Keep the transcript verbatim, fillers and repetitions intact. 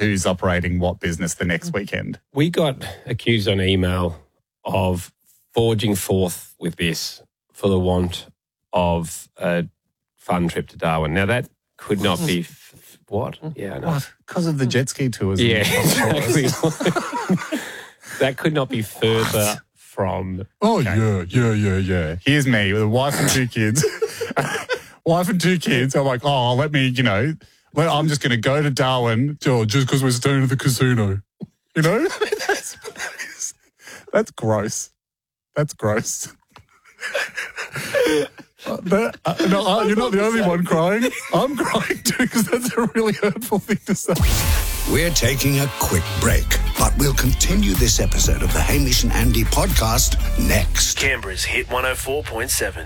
who's operating what business the next weekend. We got accused on email of forging forth with this for the want of a fun trip to Darwin. Now, that could not be... F- what? Yeah, I know. What? Because of the jet ski tours. Yeah, exactly. That could not be further from... Oh, okay. yeah, yeah, yeah, yeah. Here's me with a wife and two kids. wife and two kids. I'm like, oh, let me, you know, let, I'm just going to go to Darwin oh, just because we're staying at the casino. You know? that's, that's gross. That's gross. Uh, that, uh, no, uh, you're not the only one crying. I'm crying too because that's a really hurtful thing to say. We're taking a quick break, but we'll continue this episode of the Hamish and Andy podcast next. Canberra's Hit one oh four point seven.